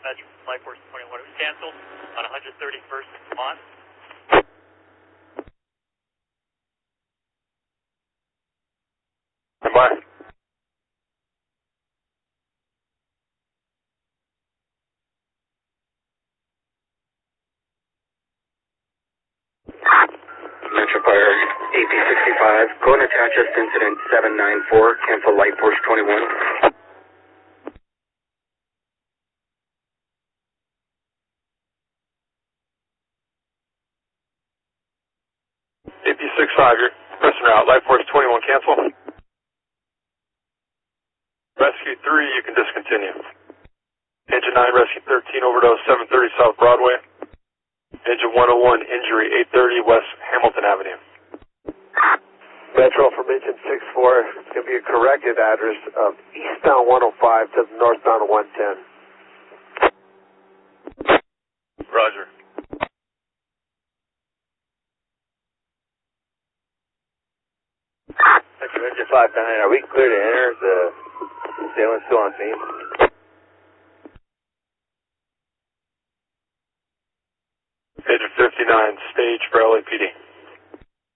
Metro Life Force 21. It was canceled on 131st and Vermont. Goodbye. Metro Fire AP65, go and attach us to incident 794, cancel Light Force 21. AP65, you're pressing route, Light Force 21, cancel. Rescue 3, you can discontinue. Engine 9, Rescue 13, overdose 730 South Broadway. Engine 101, injury 830 West Hamilton Avenue. Metro from engine 64, it's going to be a corrected address of eastbound 105 to northbound 110. Roger. Metro engine 599, are we clear to enter? The assailant's still on scene? Engine 59, stage for LAPD.